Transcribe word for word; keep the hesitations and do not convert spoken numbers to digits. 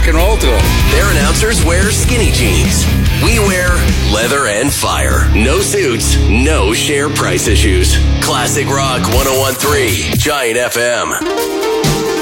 rock and roll to them. Their announcers wear skinny jeans. We wear leather and fire. No suits, no share price issues. Classic Rock one oh one point three, Giant F M.